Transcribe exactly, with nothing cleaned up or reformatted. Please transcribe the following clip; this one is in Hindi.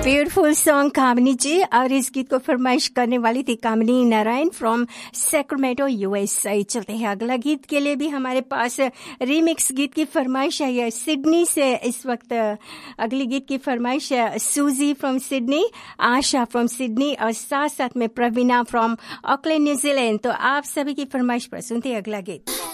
ब्यूटीफुल सॉन्ग कामिनी जी। और इस गीत को फरमाइश करने वाली थी कामिनी नारायण फ्रॉम सैक्रामेंटो यूएसए। चलते हैं अगला गीत के लिए भी हमारे पास रीमिक्स गीत की फरमाइश है। ये सिडनी से इस वक्त अगली गीत की फरमाइश है सूजी from Sydney, Asha from Sydney और साथ साथ में प्रवीणा फ्रॉम ऑकलैंड न्यूजीलैंड। तो आप सभी की फरमाइश पर सुनते हैं अगला गीत।